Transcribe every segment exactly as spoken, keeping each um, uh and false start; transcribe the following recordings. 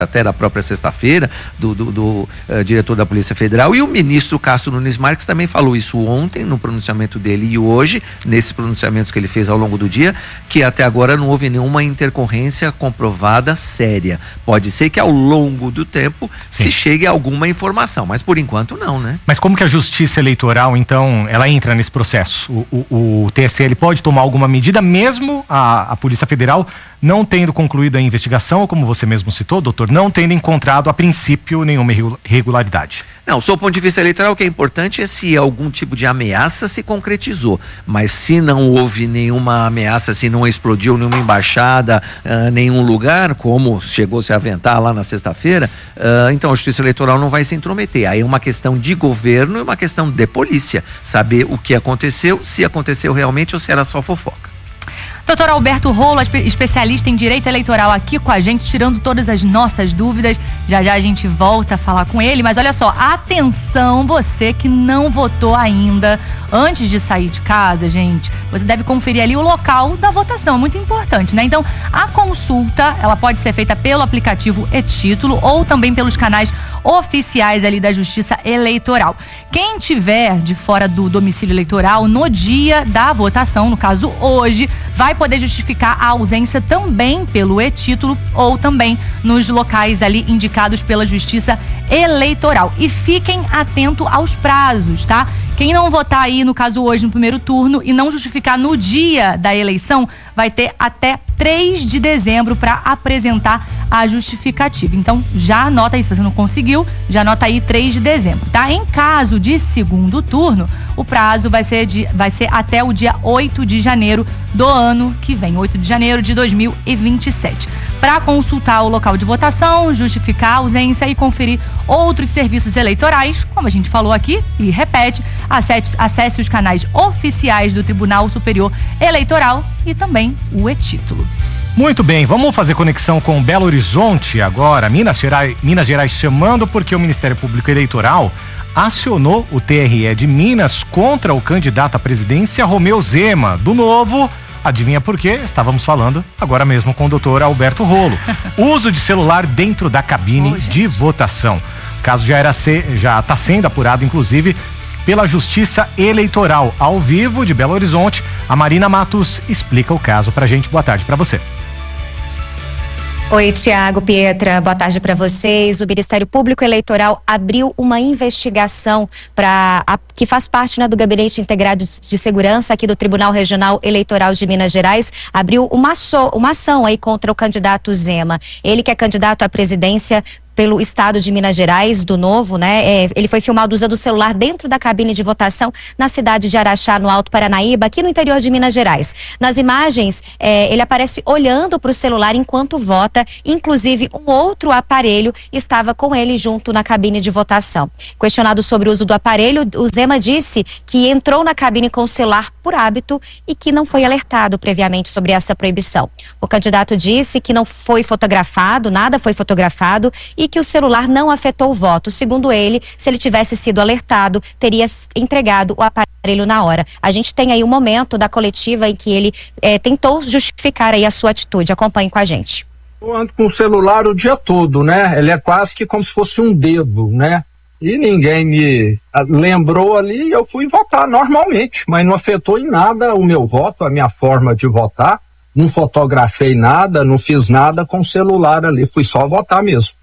até na própria sexta-feira, do, do, do uh, diretor da Polícia Federal, e o ministro Cássio Nunes Marques também falou isso ontem, no pronunciamento dele, e hoje, nesses pronunciamentos que ele fez ao longo do dia, que até agora não houve nenhuma intercorrência comprovada séria. Pode ser que ao longo do tempo Sim. se chegue a alguma informação, mas por enquanto não, né? Mas como que a Justiça Eleitoral, então, ela entra nesse processo? O, o, o T S E ele pode tomar alguma medida, mesmo a, a Polícia Federal não tendo concluído a investigação, ou como você mesmo citou, doutor, não tendo encontrado a princípio nenhuma irregularidade? Não, sob o ponto de vista eleitoral, o que é importante é se algum tipo de ameaça se concretizou, mas se não houve nenhuma ameaça, se não explodiu nenhuma embaixada, uh, nenhum lugar, como chegou-se a aventar lá na sexta-feira, uh, então a Justiça Eleitoral não vai se intrometer. Aí é uma questão de governo e uma questão de polícia, saber o que aconteceu, se aconteceu realmente ou se era só fofoca. Doutor Alberto Rolo, especialista em direito eleitoral, aqui com a gente, tirando todas as nossas dúvidas. Já já a gente volta a falar com ele, mas olha só, atenção, você que não votou ainda, antes de sair de casa, gente, você deve conferir ali o local da votação, muito importante, né? Então, a consulta, ela pode ser feita pelo aplicativo e-Título ou também pelos canais oficiais ali da Justiça Eleitoral. Quem tiver de fora do domicílio eleitoral no dia da votação, no caso hoje, vai poder justificar a ausência também pelo e-Título ou também nos locais ali indicados pela Justiça Eleitoral. E fiquem atentos aos prazos, tá? Quem não votar aí, no caso hoje, no primeiro turno, e não justificar no dia da eleição, vai ter até três de dezembro para apresentar a justificativa. Então, já anota aí, se você não conseguiu, já anota aí três de dezembro, tá? Em caso de segundo turno, o prazo vai ser, de, vai ser até o dia oito de janeiro do ano que vem, oito de janeiro de dois mil e vinte e sete. Para consultar o local de votação, justificar a ausência e conferir outros serviços eleitorais, como a gente falou aqui e repete, acesse, acesse os canais oficiais do Tribunal Superior Eleitoral e também o e-Título. Muito bem, vamos fazer conexão com Belo Horizonte agora, Minas Gerais, Minas Gerais chamando, porque o Ministério Público Eleitoral acionou o T R E de Minas contra o candidato à presidência Romeu Zema, do Novo. Adivinha por quê? Estávamos falando agora mesmo com o doutor Alberto Rolo. Uso de celular dentro da cabine oh, de votação. O caso já era ser, já está sendo apurado, inclusive, pela Justiça Eleitoral. Ao vivo de Belo Horizonte, a Marina Matos explica o caso pra gente. Boa tarde pra você. Oi, Tiago, Pietra, boa tarde para vocês. O Ministério Público Eleitoral abriu uma investigação para que faz parte, né, do Gabinete Integrado de Segurança aqui do Tribunal Regional Eleitoral de Minas Gerais. Abriu uma, so, uma ação aí contra o candidato Zema. Ele que é candidato à presidência pelo estado de Minas Gerais, do Novo, né? É, ele foi filmado usando o celular dentro da cabine de votação na cidade de Araxá, no Alto Paranaíba, aqui no interior de Minas Gerais. Nas imagens, é, ele aparece olhando para o celular enquanto vota, inclusive um outro aparelho estava com ele junto na cabine de votação. Questionado sobre o uso do aparelho, o Zema disse que entrou na cabine com o celular por hábito e que não foi alertado previamente sobre essa proibição. O candidato disse que não foi fotografado, nada foi fotografado, e que o celular não afetou o voto. Segundo ele, se ele tivesse sido alertado, teria entregado o aparelho na hora. A gente tem aí um momento da coletiva em que ele é, tentou justificar aí a sua atitude. Acompanhe com a gente. Eu ando com o celular o dia todo, né? Ele é quase que como se fosse um dedo, né? E ninguém me lembrou ali e eu fui votar normalmente, mas não afetou em nada o meu voto, a minha forma de votar. Não fotografei nada, não fiz nada com o celular ali, fui só votar mesmo.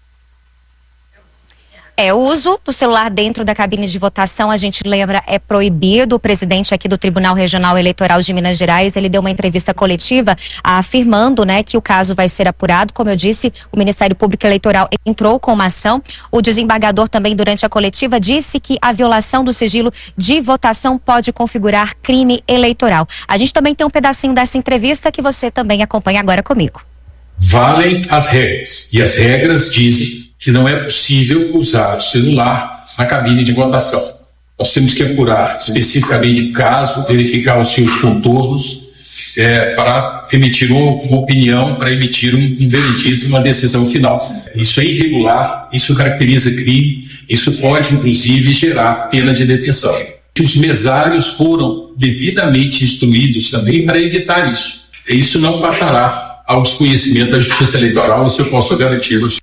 É, o uso do celular dentro da cabine de votação, a gente lembra, é proibido. O presidente aqui do Tribunal Regional Eleitoral de Minas Gerais, ele deu uma entrevista coletiva afirmando, né, que o caso vai ser apurado. Como eu disse, o Ministério Público Eleitoral entrou com uma ação. O desembargador também, durante a coletiva, disse que a violação do sigilo de votação pode configurar crime eleitoral. A gente também tem um pedacinho dessa entrevista que você também acompanha agora comigo. Valem as regras, e as regras dizem que não é possível usar o celular na cabine de votação. Nós temos que apurar especificamente o caso, verificar os seus contornos, é, para emitir uma, uma opinião, para emitir um, um veredito, uma decisão final. Isso é irregular, isso caracteriza crime, isso pode, inclusive, gerar pena de detenção. Os mesários foram devidamente instruídos também para evitar isso. Isso não passará ao desconhecimento da Justiça Eleitoral, isso eu posso garantir ao senhor.